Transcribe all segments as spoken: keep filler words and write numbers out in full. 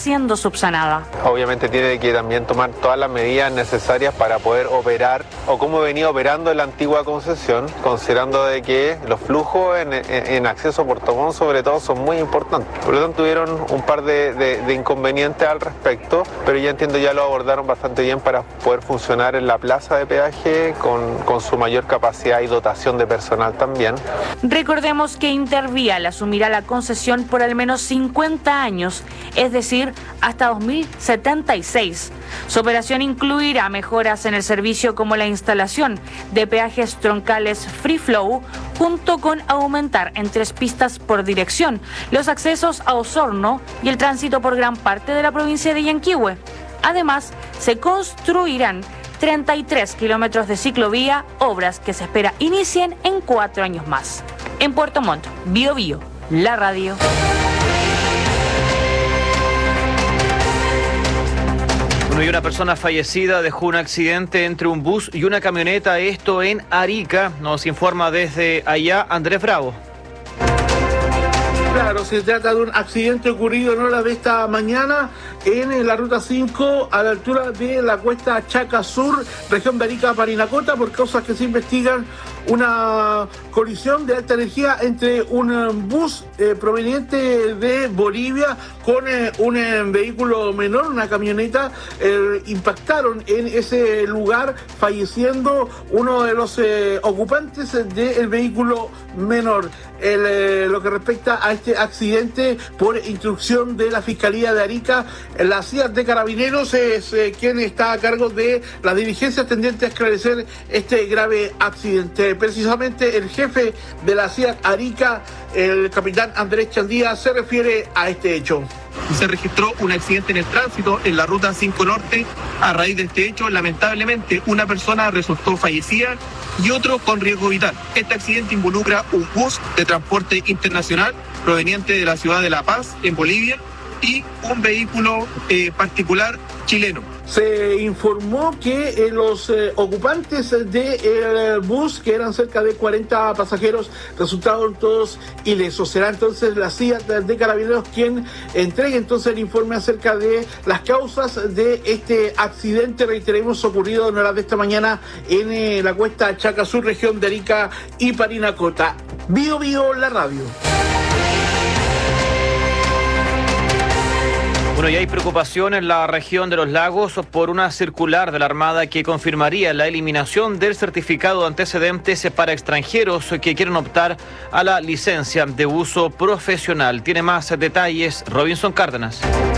siendo subsanada. Obviamente tiene que también tomar todas las medidas necesarias para poder operar o cómo venía operando la antigua concesión, considerando de que los flujos en, en, en acceso a Puerto Montt sobre todo son muy importantes. Por lo tanto tuvieron un par de, de, de inconvenientes al respecto, pero ya entiendo ya lo abordaron bastante bien para poder funcionar en la plaza de peaje con, con su mayor capacidad y dotación de personal también. Recordemos que Intervial asumirá la concesión por al menos cincuenta años, es decir, hasta dos mil setenta y seis. Su operación incluirá mejoras en el servicio como la instalación de peajes troncales Free Flow, junto con aumentar en tres pistas por dirección los accesos a Osorno y el tránsito por gran parte de la provincia de Yanquihue. Además, se construirán treinta y tres kilómetros de ciclovía, obras que se espera inicien en cuatro años más. En Puerto Montt, Bio Bio, la radio. Bueno, y una persona fallecida dejó un accidente entre un bus y una camioneta, esto en Arica. Nos informa desde allá Andrés Bravo. Claro, se trata de un accidente ocurrido en horas de esta mañana en la ruta cinco a la altura de la cuesta Chaca Sur, región de Arica, Parinacota, por causas que se investigan. Una colisión de alta energía entre un bus eh, proveniente de Bolivia con eh, un eh, vehículo menor, una camioneta, eh, impactaron en ese lugar, falleciendo uno de los eh, ocupantes del vehículo menor. El, eh, lo que respecta a este accidente, por instrucción de la Fiscalía de Arica, la C I A de Carabineros es eh, quien está a cargo de las diligencias tendientes a esclarecer este grave accidente. Precisamente el jefe de la C I A Arica, el capitán Andrés Chandía, se refiere a este hecho. Se registró un accidente en el tránsito en la ruta cinco Norte. A raíz de este hecho, lamentablemente, una persona resultó fallecida y otro con riesgo vital. Este accidente involucra un bus de transporte internacional proveniente de la ciudad de La Paz, en Bolivia, y un vehículo eh, particular chileno. Se informó que eh, los eh, ocupantes del eh, bus, que eran cerca de cuarenta pasajeros, resultaron todos ilesos. Será entonces la C I A de Carabineros quien entregue entonces el informe acerca de las causas de este accidente, reiteremos, ocurrido en horas de esta mañana en eh, la cuesta Chaca Sur, región de Arica y Parinacota. Bio Bio, la radio. Bueno, y hay preocupación en la región de los lagos por una circular de la Armada que confirmaría la eliminación del certificado de antecedentes para extranjeros que quieren optar a la licencia de uso profesional. Tiene más detalles Robinson Cárdenas.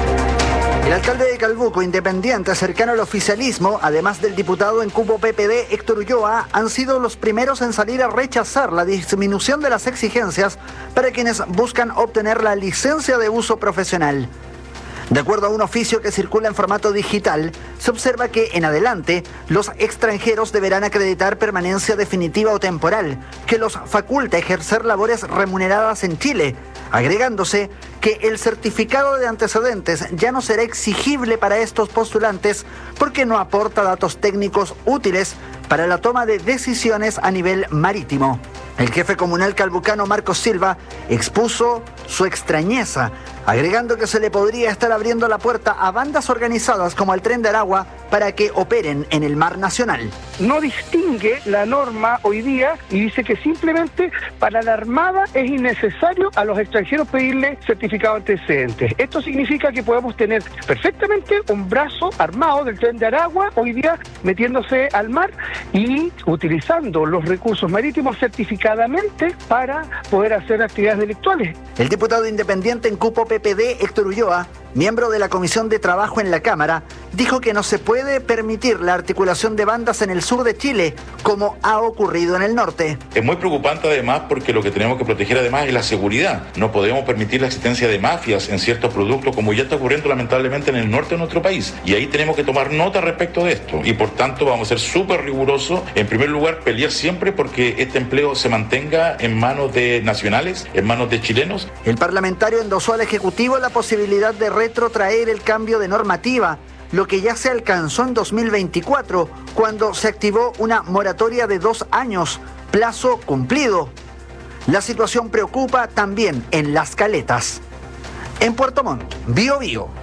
El alcalde de Calbuco, independiente, cercano al oficialismo, además del diputado en cupo P P D, Héctor Ulloa, han sido los primeros en salir a rechazar la disminución de las exigencias para quienes buscan obtener la licencia de uso profesional. De acuerdo a un oficio que circula en formato digital, se observa que en adelante los extranjeros deberán acreditar permanencia definitiva o temporal, que los faculta ejercer labores remuneradas en Chile, agregándose que el certificado de antecedentes ya no será exigible para estos postulantes porque no aporta datos técnicos útiles para la toma de decisiones a nivel marítimo. El jefe comunal calbucano Marcos Silva expuso su extrañeza, agregando que se le podría estar abriendo la puerta a bandas organizadas como el Tren de Aragua para que operen en el mar nacional. No distingue la norma hoy día y dice que simplemente para la Armada es innecesario a los extranjeros pedirle certificado de antecedentes. Esto significa que podemos tener perfectamente un brazo armado del Tren de Aragua hoy día metiéndose al mar y utilizando los recursos marítimos certificadamente para poder hacer actividades delictuales. El diputado independiente en cupo P P D, Héctor Ulloa, miembro de la Comisión de Trabajo en la Cámara, dijo que no se puede permitir la articulación de bandas en el sur de Chile, como ha ocurrido en el norte. Es muy preocupante además porque lo que tenemos que proteger además es la seguridad. No podemos permitir la existencia de mafias en ciertos productos, como ya está ocurriendo lamentablemente en el norte de nuestro país. Y ahí tenemos que tomar nota respecto de esto. Y por tanto vamos a ser súper rigurosos. En primer lugar, pelear siempre porque este empleo se mantenga en manos de nacionales, en manos de chilenos. El parlamentario endosó al Ejecutivo la posibilidad de retrotraer el cambio de normativa, lo que ya se alcanzó en dos mil veinticuatro, cuando se activó una moratoria de dos años, plazo cumplido. La situación preocupa también en Las Caletas. En Puerto Montt, Bio Bio.